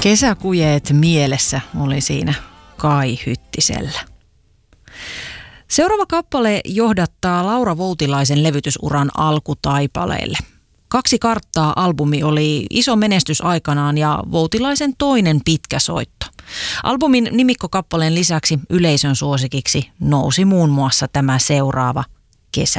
Kesäkujeet mielessä oli siinä Kai Hyttisellä. Seuraava kappale johdattaa Laura Voutilaisen levytysuran alkutaipaleelle. 2 karttaa -albumi oli iso menestys aikanaan ja Voutilaisen toinen pitkä soitto. Albumin nimikkokappaleen lisäksi yleisön suosikiksi nousi muun muassa tämä seuraava Kesä